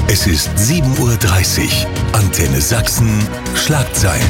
Es ist 7:30 Uhr. Antenne Sachsen, Schlagzeilen.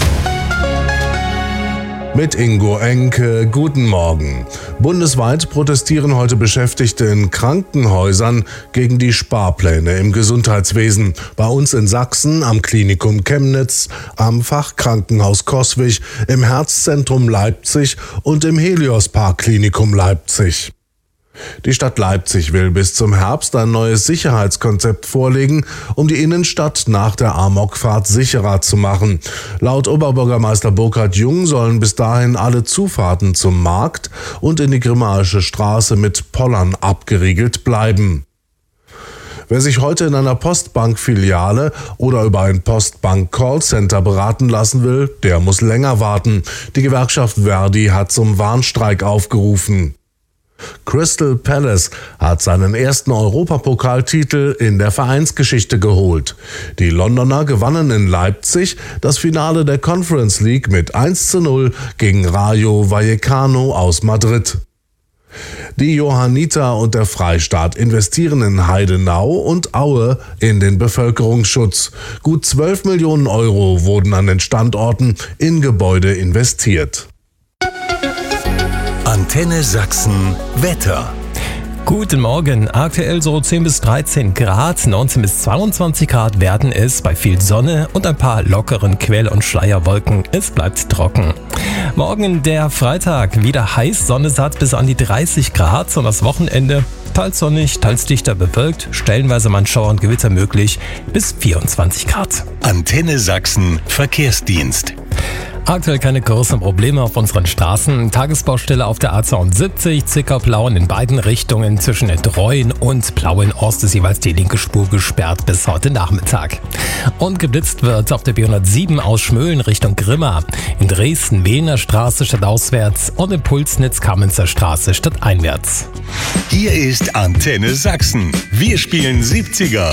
Mit Ingo Enke, guten Morgen. Bundesweit protestieren heute Beschäftigte in Krankenhäusern gegen die Sparpläne im Gesundheitswesen. Bei uns in Sachsen am Klinikum Chemnitz, am Fachkrankenhaus Coswig, im Herzzentrum Leipzig und im Helios-Park Klinikum Leipzig. Die Stadt Leipzig will bis zum Herbst ein neues Sicherheitskonzept vorlegen, um die Innenstadt nach der Amokfahrt sicherer zu machen. Laut Oberbürgermeister Burkhard Jung sollen bis dahin alle Zufahrten zum Markt und in die Grimmaische Straße mit Pollern abgeriegelt bleiben. Wer sich heute in einer Postbank-Filiale oder über ein Postbank-Callcenter beraten lassen will, der muss länger warten. Die Gewerkschaft Verdi hat zum Warnstreik aufgerufen. Crystal Palace hat seinen ersten Europapokaltitel in der Vereinsgeschichte geholt. Die Londoner gewannen in Leipzig das Finale der Conference League mit 1:0 gegen Rayo Vallecano aus Madrid. Die Johanniter und der Freistaat investieren in Heidenau und Aue in den Bevölkerungsschutz. Gut 12 Millionen Euro wurden an den Standorten in Gebäude investiert. Antenne Sachsen, Wetter. Guten Morgen. Aktuell so 10 bis 13 Grad, 19 bis 22 Grad werden es bei viel Sonne und ein paar lockeren Quell- und Schleierwolken. Es bleibt trocken. Morgen der Freitag, wieder heiß, Sonne satt bis an die 30 Grad und das Wochenende teils sonnig, teils dichter bewölkt, stellenweise mal Schauer und Gewitter möglich bis 24 Grad. Antenne Sachsen, Verkehrsdienst. Aktuell keine großen Probleme auf unseren Straßen. Tagesbaustelle auf der A72, Zwickau-Plauen in beiden Richtungen zwischen Treuen und Plauen-Ost ist jeweils die linke Spur gesperrt bis heute Nachmittag. Und geblitzt wird auf der B107 aus Schmölln Richtung Grimma. In Dresden Wiener Straße stadtauswärts und in Pulsnitz Kamenzer Straße stadteinwärts. Hier ist Antenne Sachsen. Wir spielen 70er.